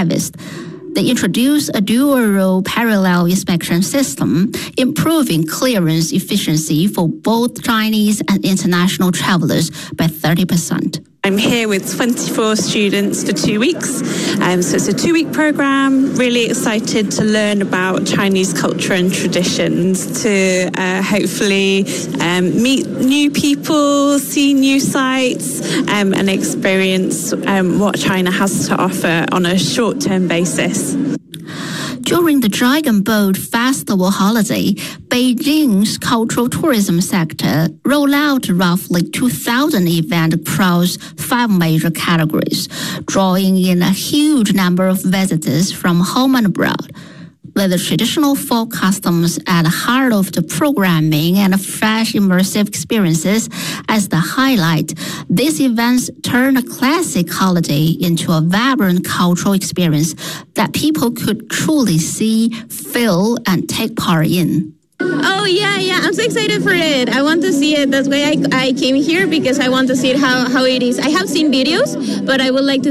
harvest. They introduced a dual-row parallel inspection system, improving clearance efficiency for both Chinese and international travelers by 30%. I'm here with 24 students for 2 weeks. So it's a 2-week program, really excited to learn about Chinese culture and traditions, to hopefully meet new people, see new sights, and experience what China has to offer on a short-term basis. During the Dragon Boat Festival holiday, Beijing's cultural tourism sector rolled out roughly 2,000 events across 5 major categories, drawing in a huge number of visitors from home and abroad. With the traditional folk customs at the heart of the programming and fresh immersive experiences as the highlight, these events turn a classic holiday into a vibrant cultural experience that people could truly see, feel, and take part in. Oh, yeah, I'm so excited for it. I want to see it. That's why I came here, because I want to see it how it is. I have seen videos, but I would like to